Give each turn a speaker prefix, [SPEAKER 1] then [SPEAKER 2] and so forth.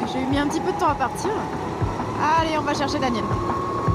[SPEAKER 1] J'ai mis un petit peu de temps à partir. Allez, on va chercher Daniel.